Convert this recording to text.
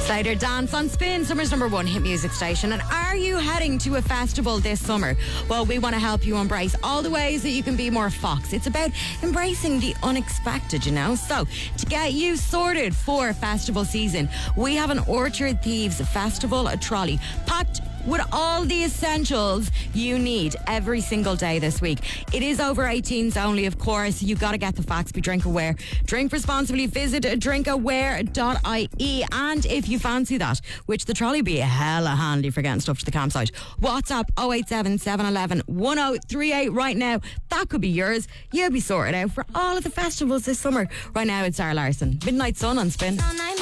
Slider Dance on Spin, summer's number one hit music station. And are you heading to a festival this summer? Well, we want to help you embrace all the ways that you can be more Fox. It's about embracing the unexpected, you know. So, to get you sorted for festival season, we have an Orchard Thieves Festival trolley packed with all the essentials you need every single day this week. It is over 18s only, of course. You got to get the facts. Be drink aware. Drink responsibly. Visit drinkaware.ie. And if you fancy that, which the trolley be hella handy for getting stuff to the campsite, WhatsApp 087 711 1038 right now. That could be yours. You'll be sorted out for all of the festivals this summer. Right now, it's Sarah Larson. Midnight Sun on Spin.